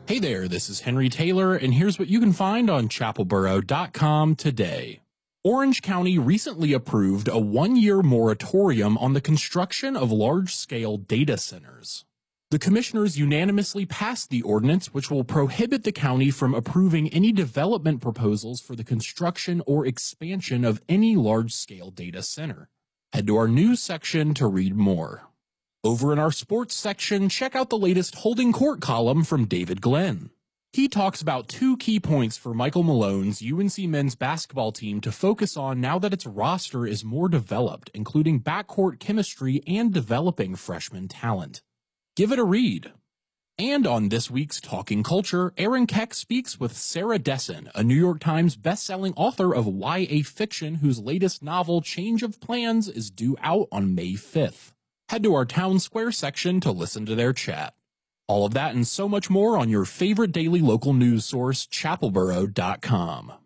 Hey there, this is Henry Taylor, and here's what you can find on chapelboro.com today. Orange County recently approved a one-year moratorium on the construction of large-scale data centers. The commissioners unanimously passed the ordinance, which will prohibit the county from approving any development proposals for the construction or expansion of any large-scale data center. Head to our news section to read more. Over in our sports section, check out the latest Holding Court column from David Glenn. He talks about two key points for Michael Malone's UNC men's basketball team to focus on now that its roster is more developed, including backcourt chemistry and developing freshman talent. Give it a read. And on this week's Talking Culture, Aaron Keck speaks with Sarah Dessen, a New York Times bestselling author of YA fiction whose latest novel, Change of Plans, is due out on May 5th. Head to our Town Square section to listen to their chat. All of that and so much more on your favorite daily local news source, chapelboro.com.